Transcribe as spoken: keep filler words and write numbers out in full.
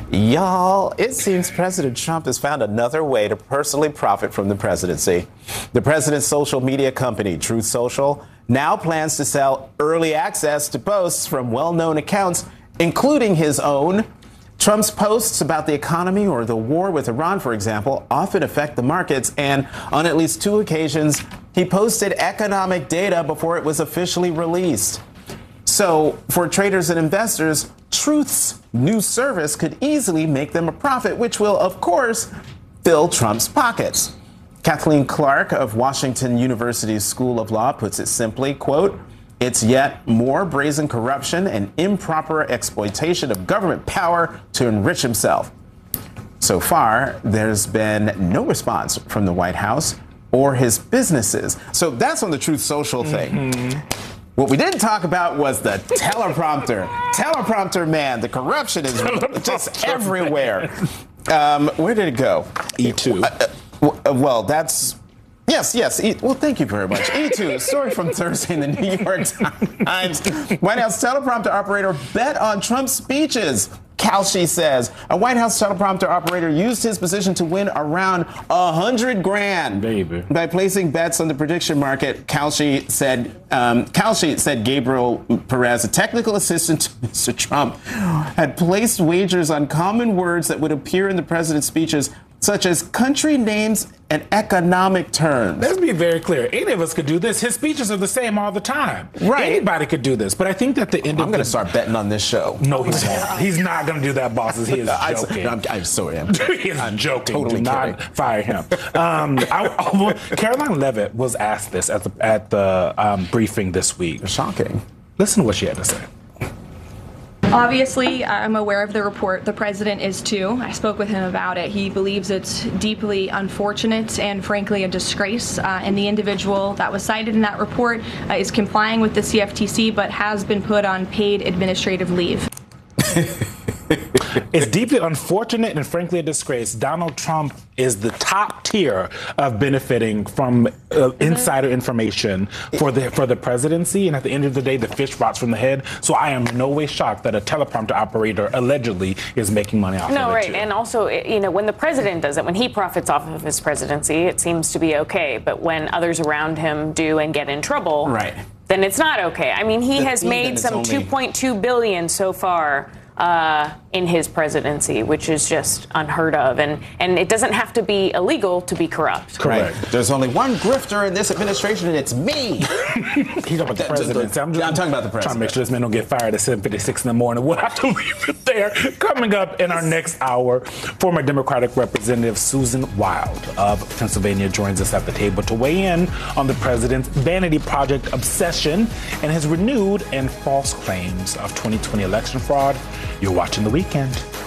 Y'all, it seems President Trump has found another way to personally profit from the presidency. The president's social media company, Truth Social, now plans to sell early access to posts from well-known accounts, including his own. Trump's posts about the economy or the war with Iran, for example, often affect the markets, and on at least two occasions, he posted economic data before it was officially released. So, for traders and investors, Truth's new service could easily make them a profit, which will, of course, fill Trump's pockets. Kathleen Clark of Washington University's School of Law puts it simply, quote, "It's yet more brazen corruption and improper exploitation of government power to enrich himself." So far, there's been no response from the White House or his businesses. So that's on the Truth Social thing. Mm-hmm. What we didn't talk about was the teleprompter. Teleprompter, man, the corruption is just everywhere. Um, where did it go? E two. Uh, uh, well, that's... Yes, yes. E, well, thank you very much. E two, story from Thursday in the New York Times. White House teleprompter operator bet on Trump's speeches. Kalshi says a White House teleprompter operator used his position to win around a hundred grand Baby. by placing bets on the prediction market. Kalshi said, um, Kalshi said Gabriel Perez, a technical assistant to Mister Trump, had placed wagers on common words that would appear in the president's speeches, such as country names and economic terms. Let's be very clear. Any of us could do this. His speeches are the same all the time. Right. Anybody could do this. But I think that the end I'm of going to the... start betting on this show. No, he's not. He's not going to do that, bosses. He is joking. I'm, I'm sorry. I'm, he is I'm joking. Totally do not kidding. fire him. Um, I, I, Caroline Leavitt was asked this at the, at the um, briefing this week. Shocking. Listen to what she had to say. Obviously, I'm aware of the report. The president is too. I spoke with him about it. He believes it's deeply unfortunate and, frankly, a disgrace. Uh, and the individual that was cited in that report uh, is complying with the C F T C, but has been put on paid administrative leave. It's deeply unfortunate and, frankly, a disgrace. Donald Trump is the top tier of benefiting from uh, insider information for the for the presidency. And at the end of the day, the fish rots from the head. So I am in no way shocked that a teleprompter operator allegedly is making money off no, of it. No, right. Too. And also, you know, when the president does it, when he profits off of his presidency, it seems to be okay. But when others around him do and get in trouble, right, then it's not okay. I mean, he the has made some only... two point two billion dollars so far. Uh, in his presidency, which is just unheard of. And, and it doesn't have to be illegal to be corrupt. Correct. Right. There's only one grifter in this administration, and it's me. He's talking about the presidency. I'm, just, I'm talking about the president. Trying to make sure this man don't get fired at seven fifty-six in the morning. We'll have to leave it there. Coming up in our next hour, former Democratic Representative Susan Wild of Pennsylvania joins us at the table to weigh in on the president's vanity project obsession and his renewed and false claims of twenty twenty election fraud. You're watching The Weekend.